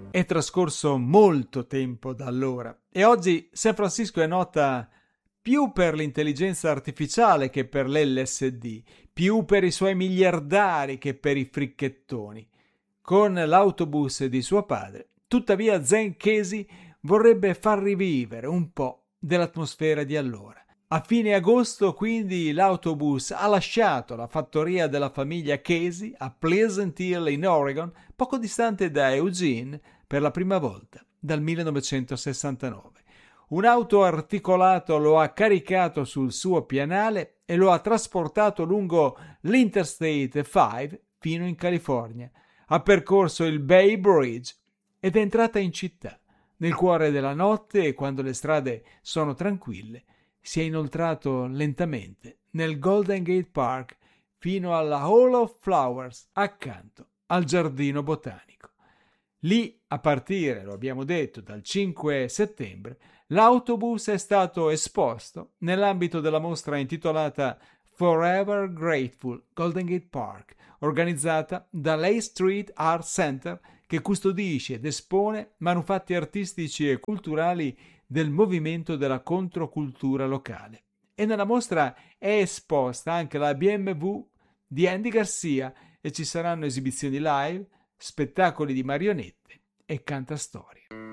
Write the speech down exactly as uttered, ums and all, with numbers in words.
È trascorso molto tempo da allora e oggi San Francisco è nota più per l'intelligenza artificiale che per l'L S D, più per i suoi miliardari che per i fricchettoni. Con l'autobus di suo padre, tuttavia Zen Casey vorrebbe far rivivere un po' dell'atmosfera di allora. A fine agosto, quindi, l'autobus ha lasciato la fattoria della famiglia Casey a Pleasant Hill in Oregon, poco distante da Eugene, per la prima volta dal millenovecentosessantanove. Un auto articolato lo ha caricato sul suo pianale e lo ha trasportato lungo l'Interstate cinque fino in California. Ha percorso il Bay Bridge ed è entrata in città. Nel cuore della notte e quando le strade sono tranquille, si è inoltrato lentamente nel Golden Gate Park fino alla Hall of Flowers accanto al giardino botanico. Lì, a partire, lo abbiamo detto, dal cinque settembre, l'autobus è stato esposto nell'ambito della mostra intitolata Forever Grateful Golden Gate Park, organizzata dall'A Street Art Center, che custodisce ed espone manufatti artistici e culturali del movimento della controcultura locale. E nella mostra è esposta anche la B M W di Andy Garcia e ci saranno esibizioni live, spettacoli di marionette e cantastorie.